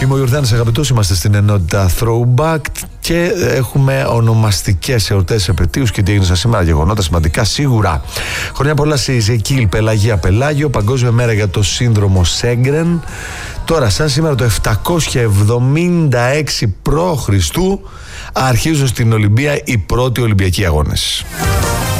Είμαι ο Ιορδάνης, αγαπητός, είμαστε στην ενότητα Throwback και έχουμε ονομαστικές εορτές, επετείους και τι έγινε σήμερα, γεγονότα σημαντικά σίγουρα. Χρόνια πολλά σε Ιζεκίλ, Πελαγία, Πελάγιο, Παγκόσμια μέρα για το σύνδρομο Σέγκρεν. Τώρα, σαν σήμερα το 776 π.Χ. αρχίζουν στην Ολυμπία οι πρώτοι Ολυμπιακοί αγώνες.